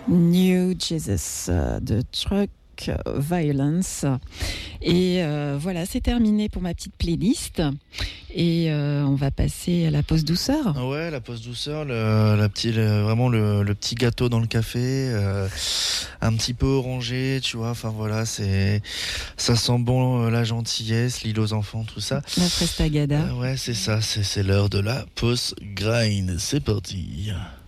New Jesus de Truck Violence. Et voilà, c'est terminé pour ma petite playlist. Et on va passer à la pause douceur. Ouais, la pause douceur, vraiment le petit gâteau dans le café, un petit peu orangé, tu vois. Enfin voilà, ça sent bon la gentillesse, l'île aux enfants, tout ça. La frestagada. Ouais, c'est ça, c'est l'heure de la pause grind. C'est parti.